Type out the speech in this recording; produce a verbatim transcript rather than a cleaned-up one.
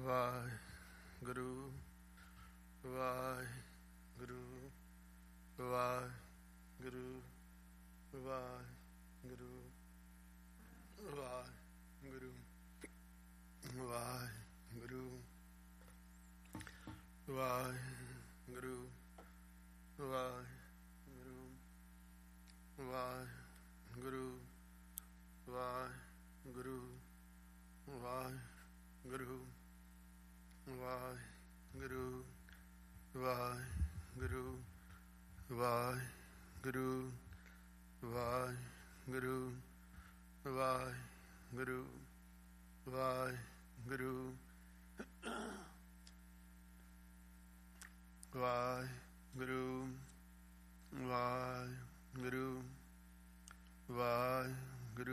Waheguru Waheguru Waheguru Waheguru Waheguru Waheguru Waheguru Waheguru Waheguru Waheguru Waheguru Waheguru Waheguru Waheguru Waheguru Waheguru Waheguru Waheguru Waheguru ਵਾਹਿ